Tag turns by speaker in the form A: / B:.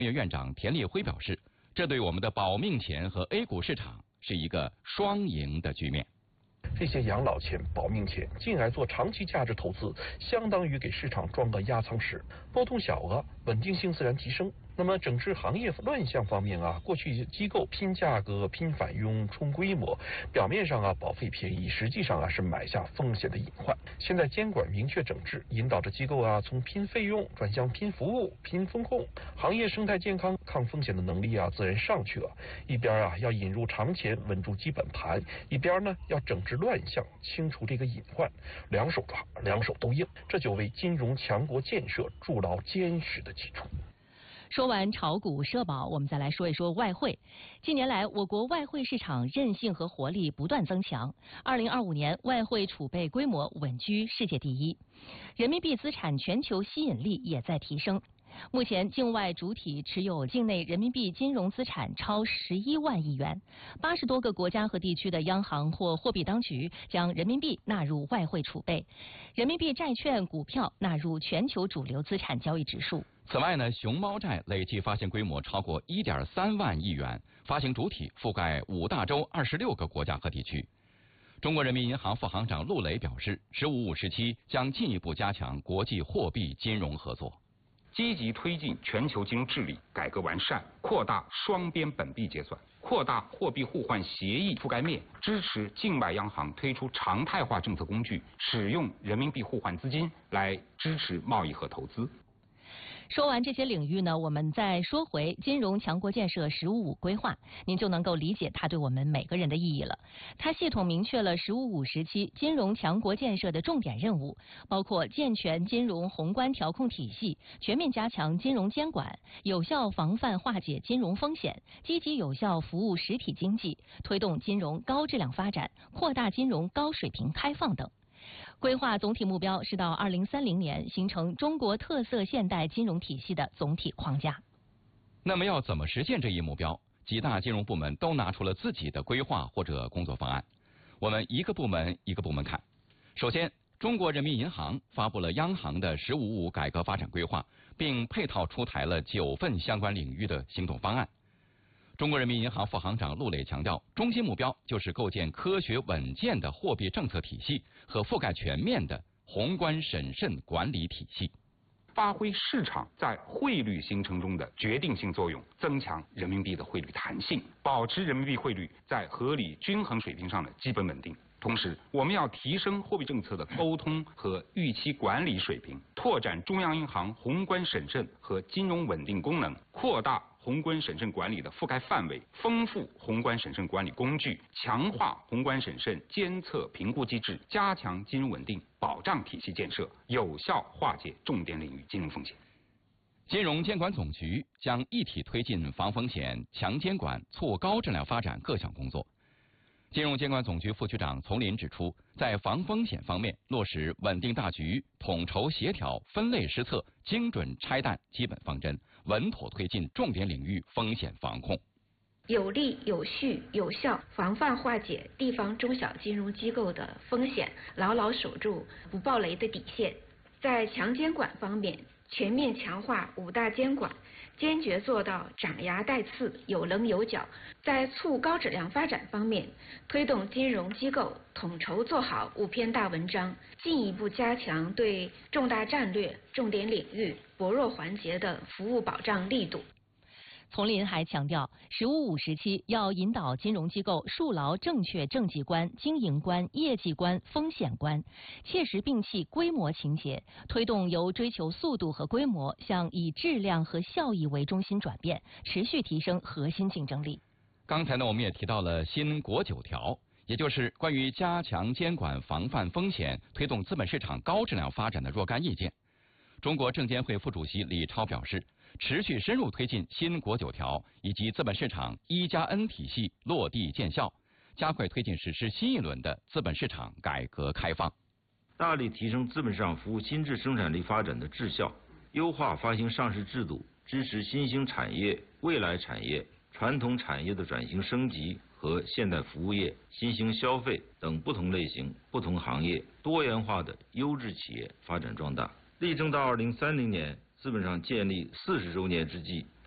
A: 院院长田立辉表示，这对我们的保命钱和 A 股市场是一个双赢的局面。
B: 这些养老钱、保命钱进来做长期价值投资，相当于给市场装个压舱石，波动小额，稳定性自然提升。那么整治行业乱象方面啊，过去机构拼价格、拼返佣、冲规模，表面上啊保费便宜，实际上啊是买下风险的隐患。现在监管明确整治，引导着机构啊从拼费用转向拼服务、拼风控，行业生态健康、抗风险的能力啊自然上去了。一边啊要引入长钱，稳住基本盘，一边呢要整治乱象，清除这个隐患，两手抓，两手都硬，这就为金融强国建设筑牢坚实的基础。
C: 说完炒股社保，我们再来说一说外汇。近年来，我国外汇市场韧性和活力不断增强。2025年，外汇储备规模稳居世界第一，人民币资产全球吸引力也在提升。目前，境外主体持有境内人民币金融资产超11万亿元，80多个国家和地区的央行或货币当局将人民币纳入外汇储备，人民币债券、股票纳入全球主流资产交易指数。
A: 此外呢，熊猫债累计发行规模超过1.3万亿元，发行主体覆盖5大洲26个国家和地区。中国人民银行副行长陆磊表示，“15+5”时期将进一步加强国际货币金融合作，
D: 积极推进全球金融治理改革完善，扩大双边本币结算，扩大货币互换协议覆盖面，支持境外央行推出常态化政策工具，使用人民币互换资金来支持贸易和投资。
C: 说完这些领域呢，我们再说回金融强国建设“15+5”规划，您就能够理解它对我们每个人的意义了。它系统明确了“15+5”时期金融强国建设的重点任务，包括健全金融宏观调控体系，全面加强金融监管，有效防范化解金融风险，积极有效服务实体经济，推动金融高质量发展，扩大金融高水平开放等。规划总体目标是到2030年形成中国特色现代金融体系的总体框架。
A: 那么要怎么实现这一目标？几大金融部门都拿出了自己的规划或者工作方案。我们一个部门一个部门看。首先，中国人民银行发布了央行的“15+5”改革发展规划，并配套出台了9份相关领域的行动方案。中国人民银行副行长陆磊强调，中心目标就是构建科学稳健的货币政策体系和覆盖全面的宏观审慎管理体系，
D: 发挥市场在汇率形成中的决定性作用，增强人民币的汇率弹性，保持人民币汇率在合理均衡水平上的基本稳定。同时，我们要提升货币政策的沟通和预期管理水平，拓展中央银行宏观审慎和金融稳定功能，扩大宏观审慎管理的覆盖范围，丰富宏观审慎管理工具，强化宏观审慎监测评估机制，加强金融稳定保障体系建设，有效化解重点领域金融风险。
A: 金融监管总局将一体推进防风险、强监管、促高质量发展各项工作。金融监管总局副局长丛林指出，在防风险方面，落实稳定大局、统筹协调、分类施策、精准拆弹基本方针，稳妥推进重点领域风险防控，
E: 有力、有序、有效防范化解地方中小金融机构的风险，牢牢守住不爆雷的底线。在强监管方面，全面强化5大监管，坚决做到长牙带刺、有棱有角。在促高质量发展方面，推动金融机构统筹做好5篇大文章，进一步加强对重大战略、重点领域、薄弱环节的服务保障力度。
C: 丛林还强调，“15+5”时期要引导金融机构树牢正确政绩观、经营观、业绩观、风险观，切实摒弃规模情节，推动由追求速度和规模向以质量和效益为中心转变，持续提升核心竞争力。
A: 刚才呢，我们也提到了新国9条，也就是关于加强监管、防范风险、推动资本市场高质量发展的若干意见。中国证监会副主席李超表示，持续深入推进新国9条以及资本市场1+N 体系落地见效，加快推进实施新一轮的资本市场改革开放，
F: 大力提升资本市场服务新质生产力发展的质效，优化发行上市制度，支持新兴产业、未来产业、传统产业的转型升级和现代服务业、新兴消费等不同类型、不同行业多元化的优质企业发展壮大。力争到2030年资本上建立40周年之际，